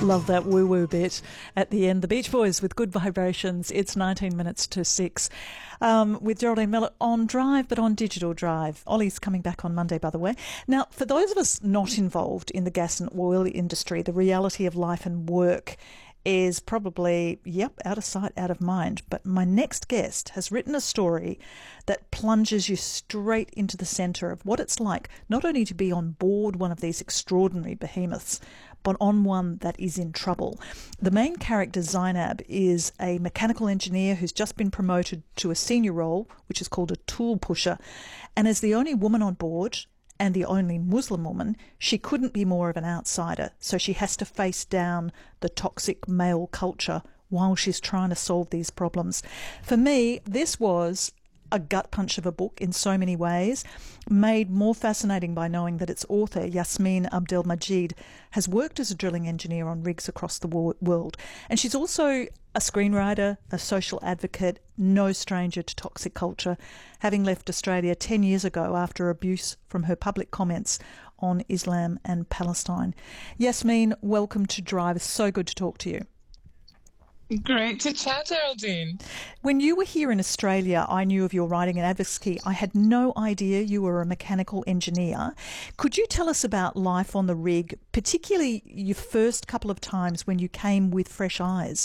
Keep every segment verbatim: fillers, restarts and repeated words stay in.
Love that woo-woo bit at the end. The Beach Boys with Good Vibrations. It's nineteen minutes to six um, with Geraldine Mellett on Drive, but on Digital Drive. Ollie's coming back on Monday, by the way. Now, for those of us not involved in the gas and oil industry, the reality of life and work is probably, yep, out of sight, out of mind. But my next guest has written a story that plunges you straight into the centre of what it's like not only to be on board one of these extraordinary behemoths, but on one that is in trouble. The main character, Zainab, is a mechanical engineer who's just been promoted to a senior role, which is called a tool pusher. And as the only woman on board and the only Muslim woman, she couldn't be more of an outsider. So she has to face down the toxic male culture while she's trying to solve these problems. For me, this was a gut punch of a book in so many ways, made more fascinating by knowing that its author, Yasmin Abdelmajid, has worked as a drilling engineer on rigs across the world. And she's also a screenwriter, a social advocate, no stranger to toxic culture, having left Australia ten years ago after abuse from her public comments on Islam and Palestine. Yasmin, welcome to Drive. It's so good to talk to you. Great to chat, Geraldine. When you were here in Australia, I knew of your writing and advocacy. I had no idea you were a mechanical engineer. Could you tell us about life on the rig, particularly your first couple of times when you came with fresh eyes?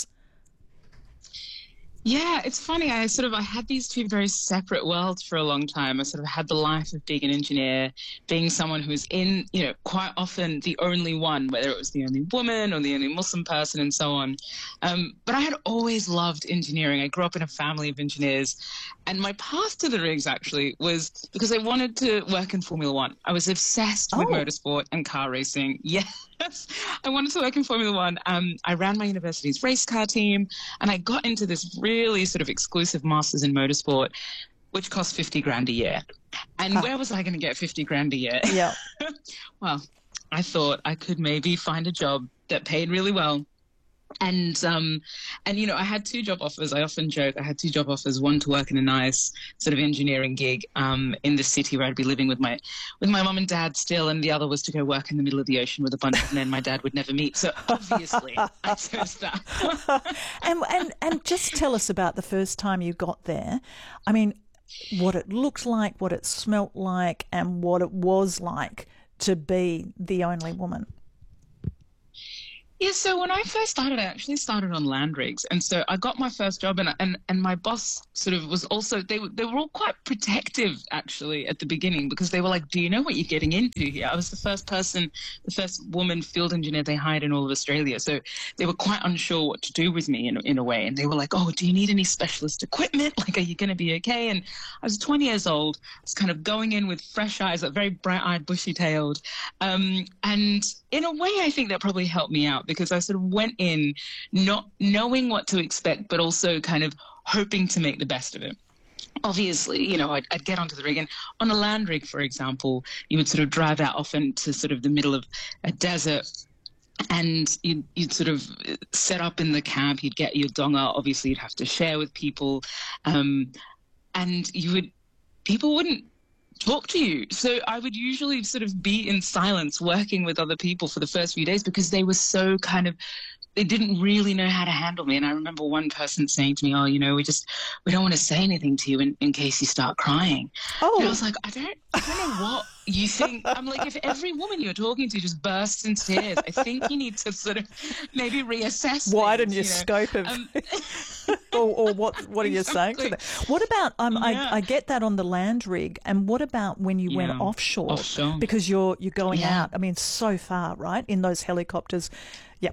Yeah, it's funny. I sort of I had these two very separate worlds for a long time. I sort of had the life of being an engineer, being someone who's in, you know, quite often the only one, whether it was the only woman or the only Muslim person and so on. Um, but I had always loved engineering. I grew up in a family of engineers. And my path to the rigs actually was because I wanted to work in Formula One. I was obsessed with oh. motorsport and car racing. Yes, I wanted to work in Formula One. Um, I ran my university's race car team, and I got into this really sort of exclusive masters in motorsport, which cost fifty grand a year. And huh. where was I going to get fifty grand a year? Yeah. Well, I thought I could maybe find a job that paid really well. And, um, and you know, I had two job offers. I often joke I had two job offers, one to work in a nice sort of engineering gig um, in the city where I'd be living with my with my mum and dad still, and the other was to go work in the middle of the ocean with a bunch of men my dad would never meet. So obviously I chose that. and, and, and just tell us about the first time you got there. I mean, what it looked like, what it smelt like, and what it was like to be the only woman. Yeah, so when I first started, I actually started on land rigs. And so I got my first job, and and, and my boss sort of was also, they, they were all quite protective, actually, at the beginning, because they were like, do you know what you're getting into here? I was the first person, the first woman field engineer they hired in all of Australia. So they were quite unsure what to do with me in, in a way. And they were like, oh, do you need any specialist equipment? Like, are you going to be okay? And I was twenty years old. I was kind of going in with fresh eyes, like very bright-eyed, bushy-tailed. Um, and in a way, I think that probably helped me out, because I sort of went in not knowing what to expect, but also kind of hoping to make the best of it. Obviously, you know, I'd, I'd get onto the rig, and on a land rig, for example, you would sort of drive out often to sort of the middle of a desert, and you'd, you'd sort of set up in the camp, you'd get your donga, obviously you'd have to share with people, um, and you would, people wouldn't talk to you. So I would usually sort of be in silence working with other people for the first few days, because they were so kind of, they didn't really know how to handle me. And I remember one person saying to me, oh, you know, we just, we don't want to say anything to you in, in case you start crying. Oh. And I was like, I don't, I don't know what you think. I'm like, if every woman you're talking to just bursts into tears, I think you need to sort of maybe reassess. Widen things, your you know? scope of, um, or, or what, what are you exactly. saying to them? What about, um, Yeah. I, I get that on the land rig. And what about when you Yeah. went offshore? Offshore. Because you're, you're going Yeah. out, I mean, so far, right? In those helicopters. Yep.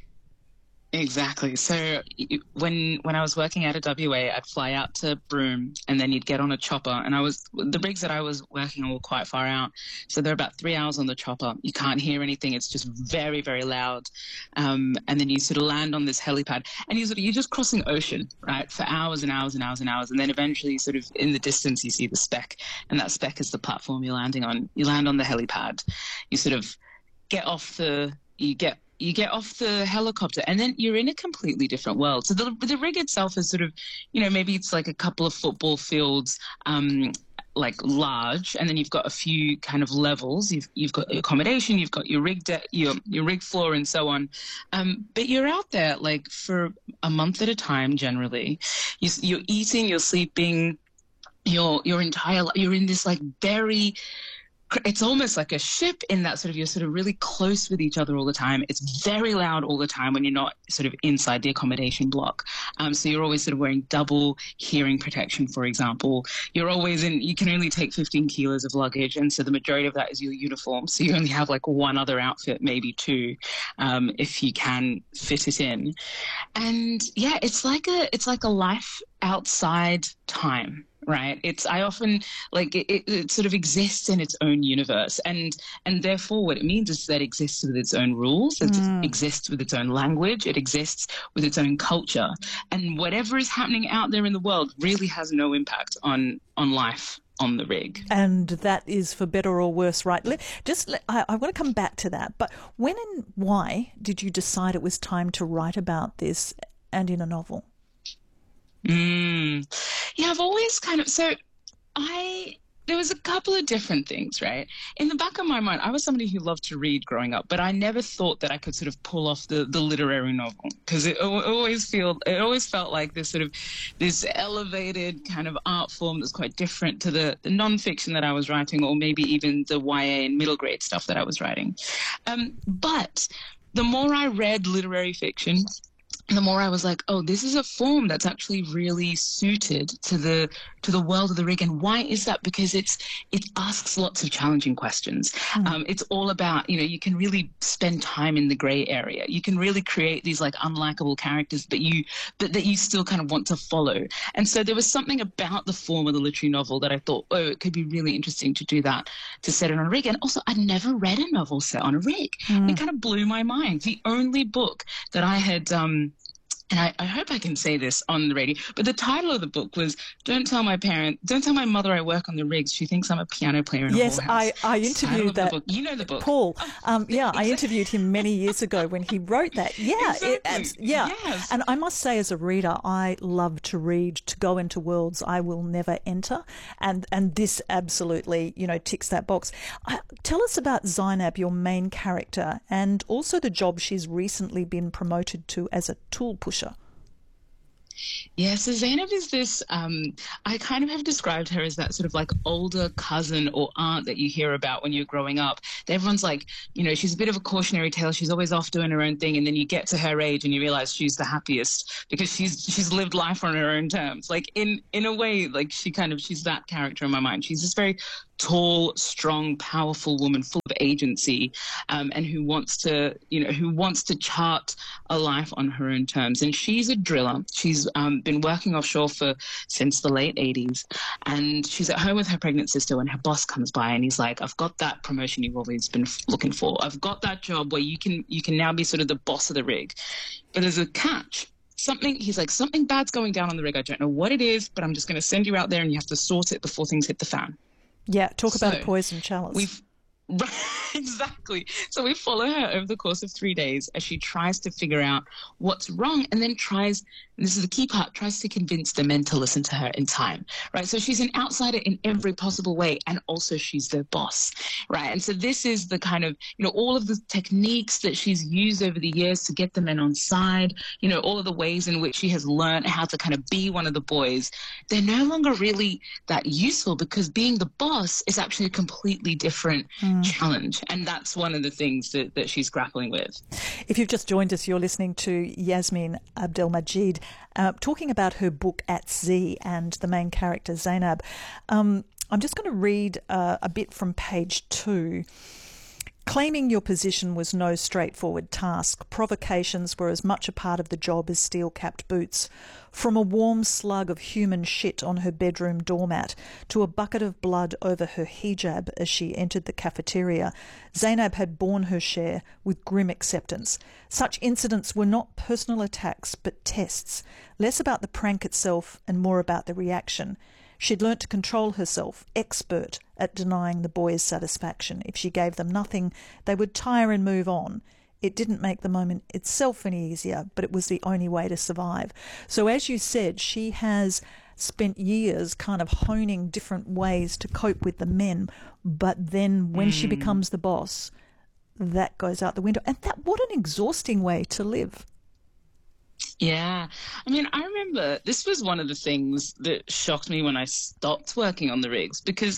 Exactly. So you- when when I was working out of W A, I'd fly out to Broome, and then you'd get on a chopper. And I was the rigs that I was working on were quite far out, so they're about three hours on the chopper. You can't hear anything; it's just very, very loud. Um, and then you sort of land on this helipad, and you sort of you're just crossing ocean, right, for hours and hours and hours and hours. And then eventually, sort of in the distance, you see the speck, and that speck is the platform you're landing on. You land on the helipad. You sort of get off the you get. You get off the helicopter, and then you're in a completely different world. So the the rig itself is sort of, you know, maybe it's like a couple of football fields, um, like large, and then you've got a few kind of levels. You've you've got accommodation, you've got your rig de- your your rig floor, and so on. Um, but you're out there like for a month at a time. Generally, you, you're eating, you're sleeping, your your entire you're in this like very. It's almost like a ship in that sort of you're sort of really close with each other all the time. It's very loud all the time when you're not sort of inside the accommodation block. Um, so you're always sort of wearing double hearing protection, for example. You're always in, you can only take fifteen kilos of luggage. And so the majority of that is your uniform. So you only have like one other outfit, maybe two, um, if you can fit it in. And yeah, it's like a, it's like a life outside time. Right. It's I often like it, it, it sort of exists in its own universe, and and therefore what it means is that it exists with its own rules. It mm. exists with its own language. It exists with its own culture, and whatever is happening out there in the world really has no impact on on life on the rig. And that is for better or worse, right? Just I, I want to come back to that, but when and why did you decide it was time to write about this and in a novel? Mm. Yeah, I've always kind of, so I, there was a couple of different things, right? In the back of my mind, I was somebody who loved to read growing up, but I never thought that I could sort of pull off the, the literary novel, because it always feel it always felt like this sort of, this elevated kind of art form that's quite different to the, the nonfiction that I was writing, or maybe even the Y A and middle grade stuff that I was writing. Um, but the more I read literary fiction, the more I was like, oh, this is a form that's actually really suited to the to the world of the rig. And why is that? Because it's it asks lots of challenging questions. Mm. Um, it's all about, you know, you can really spend time in the gray area. You can really create these like unlikable characters, but you but that you still kind of want to follow. And so there was something about the form of the literary novel that I thought, oh, it could be really interesting to do that, to set it on a rig. And also, I'd never read a novel set on a rig. Mm. It kind of blew my mind. The only book that I had um, and I, I hope I can say this on the radio, but the title of the book was "Don't Tell My Parent, Don't Tell My Mother I Work on the Rigs. She thinks I'm a piano player in a yes, whorehouse." Yes, I, I interviewed that. Book. You know the book, Paul. Um, yeah, exactly. I interviewed him many years ago when he wrote that. Yeah, exactly. it, and, yeah. Yes. And I must say, as a reader, I love to read, to go into worlds I will never enter, and and this absolutely, you know, ticks that box. Uh, tell us about Zainab, your main character, and also the job she's recently been promoted to as a tool pusher. Yeah, so Zainab is this, um, I kind of have described her as that sort of like older cousin or aunt that you hear about when you're growing up. Everyone's like, you know, she's a bit of a cautionary tale. She's always off doing her own thing. And then you get to her age and you realize she's the happiest because she's she's lived life on her own terms. Like in, in a way, like she kind of, she's that character in my mind. She's this very tall, strong, powerful woman full of agency, um, and who wants to, you know, who wants to chart a life on her own terms. And she's a driller. She's um, been working offshore for since the late eighties, and she's at home with her pregnant sister when her boss comes by and he's like, "I've got that promotion you've always been looking for. I've got that job where you can you can now be sort of the boss of the rig, but there's a catch." Something, he's like, something bad's going down on the rig. I don't know what it is, but I'm just going to send you out there and you have to sort it before things hit the fan. Yeah, talk so about a poison chalice. We've exactly. So we follow her over the course of three days as she tries to figure out what's wrong, and then tries, and this is the key part, tries to convince the men to listen to her in time, right? So she's an outsider in every possible way, and also she's their boss, right? And so this is the kind of, you know, all of the techniques that she's used over the years to get the men on side, you know, all of the ways in which she has learned how to kind of be one of the boys, they're no longer really that useful because being the boss is actually a completely different mm. challenge. And that's one of the things that, that she's grappling with. If you've just joined us, you're listening to Yasmin Abdelmajid uh, talking about her book At Sea and the main character Zainab. Um, I'm just going to read uh, a bit from page two. Claiming your position was no straightforward task. Provocations were as much a part of the job as steel-capped boots. From a warm slug of human shit on her bedroom doormat to a bucket of blood over her hijab as she entered the cafeteria, Zainab had borne her share with grim acceptance. Such incidents were not personal attacks but tests, less about the prank itself and more about the reaction. She'd learnt to control herself, expert at denying the boys' satisfaction. If she gave them nothing, they would tire and move on. It didn't make the moment itself any easier, but it was the only way to survive. So as you said, she has spent years kind of honing different ways to cope with the men, but then when mm. she becomes the boss, that goes out the window. And that, what an exhausting way to live. Yeah. I mean, I remember this was one of the things that shocked me when I stopped working on the rigs, because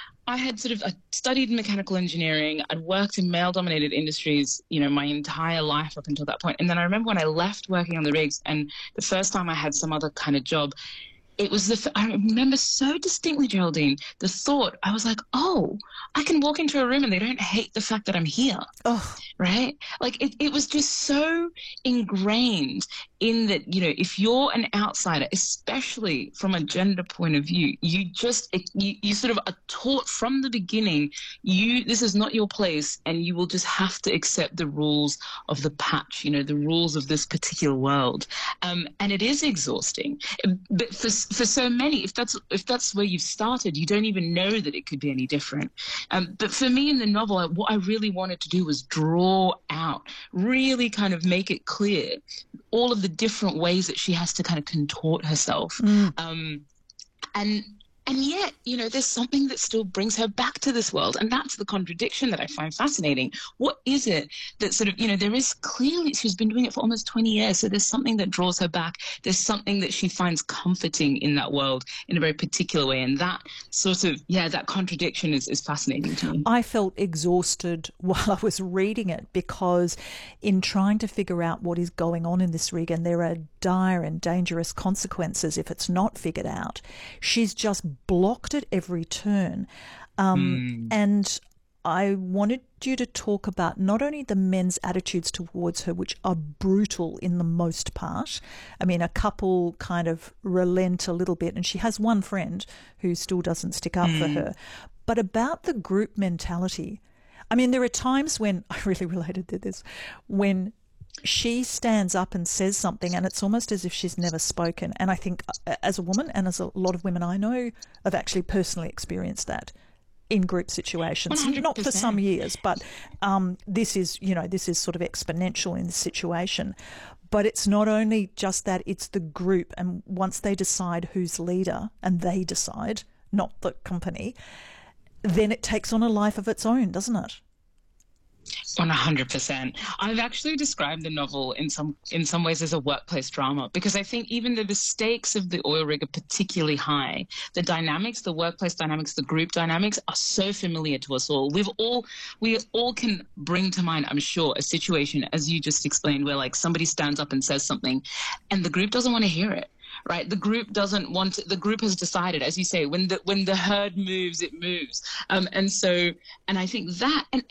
I had sort of I studied mechanical engineering. I'd worked in male-dominated industries, you know, my entire life up until that point. And then I remember when I left working on the rigs, and the first time I had some other kind of job, it was the, I remember so distinctly, Geraldine, the thought, I was like, oh, I can walk into a room and they don't hate the fact that I'm here. Oh. Right? Like it, it was just so ingrained in that, you know, if you're an outsider, especially from a gender point of view, you just, it, you, you sort of are taught from the beginning, you, this is not your place, and you will just have to accept the rules of the patch, you know, the rules of this particular world. Um, and it is exhausting. But for for so many, if that's if that's where you've started, you don't even know that it could be any different. Um, but for me in the novel, I, what I really wanted to do was draw out, really kind of make it clear all of the different ways that she has to kind of contort herself. Mm. Um, and And yet, you know, there's something that still brings her back to this world. And that's the contradiction that I find fascinating. What is it that sort of, you know, there is clearly, she's been doing it for almost twenty years. So there's something that draws her back. There's something that she finds comforting in that world in a very particular way. And that sort of, yeah, that contradiction is, is fascinating to me. I felt exhausted while I was reading it, because in trying to figure out what is going on in this rig, and there are dire and dangerous consequences if it's not figured out, she's just blocked at every turn. Um, mm. And I wanted you to talk about not only the men's attitudes towards her, which are brutal in the most part. I mean, a couple kind of relent a little bit, and she has one friend who still doesn't stick up mm. for her, but about the group mentality. I mean, there are times when, I really related to this, when she stands up and says something and it's almost as if she's never spoken. And I think as a woman, and as a lot of women I know, have actually personally experienced that in group situations. one hundred percent. Not for some years, but um, this is, you know, this is sort of exponential in this situation. But it's not only just that, it's the group. And once they decide who's leader, and they decide, not the company, then it takes on a life of its own, doesn't it? one hundred percent. I've actually described the novel in some in some ways as a workplace drama, because I think even though the stakes of the oil rig are particularly high, the dynamics, the workplace dynamics, the group dynamics are so familiar to us all. We've all, we all can bring to mind, I'm sure, a situation, as you just explained, where like somebody stands up and says something and the group doesn't want to hear it. Right, the group doesn't want to, the group has decided, as you say, when the when the herd moves, it moves, um, and so, and I think that, and